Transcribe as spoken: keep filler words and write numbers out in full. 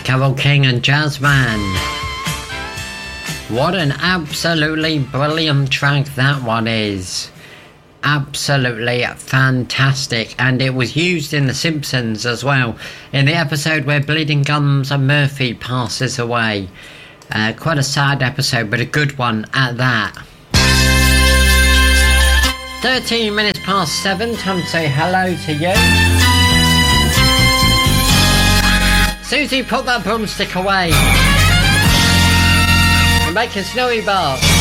Carole King and Jazzman. What an absolutely brilliant track that one is. Absolutely fantastic. And it was used in The Simpsons as well, in the episode where Bleeding Gums and Murphy passes away. Uh, quite a sad episode, but a good one at that. thirteen minutes past seven, time to say hello to you. Susie, put that broomstick away and make a snowy bath.